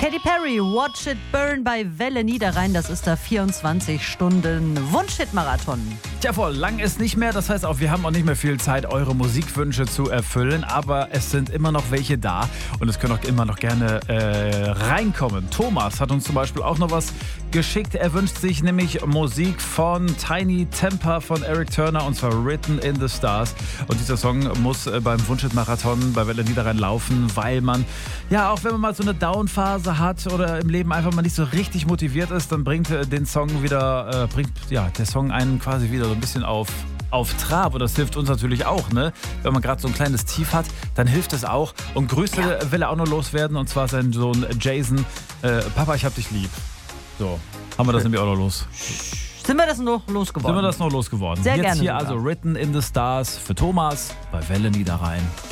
Katy Perry, Watch It Burn bei Welle Niederrhein. Das ist der 24-Stunden-Wunschhit-Marathon. Tja, voll lang ist nicht mehr. Das heißt auch, wir haben auch nicht mehr viel Zeit, eure Musikwünsche zu erfüllen. Aber es sind immer noch welche da. Und es können auch immer noch gerne reinkommen. Thomas hat uns zum Beispiel auch noch was geschickt. Er wünscht sich nämlich Musik von Tiny Temper von Eric Turner. Und zwar Written in the Stars. Und dieser Song muss beim Wunschhit-Marathon bei Welle Niederrhein laufen, weil man, ja, auch wenn man mal so eine Downphase hat oder im Leben einfach mal nicht so richtig motiviert ist, dann bringt der Song einen quasi wieder so ein bisschen auf Trab. Und das hilft uns natürlich auch, ne? Wenn man gerade so ein kleines Tief hat, dann hilft es auch. Und Grüße will er auch noch loswerden, und zwar sein Sohn Jason. Papa, ich hab dich lieb. So, haben wir das nämlich auch noch los. Sind wir das noch losgeworden? Sehr Jetzt gerne. Jetzt hier sogar. also Written in the Stars für Thomas bei Welle Niederrhein.